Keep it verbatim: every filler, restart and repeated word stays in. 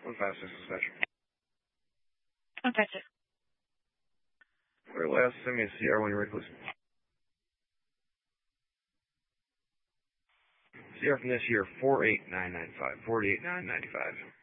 one five six dispatch. one five six. Clear last, send me a C R when you're ready, please. C R from this year, four eight nine nine five, four eight nine nine five.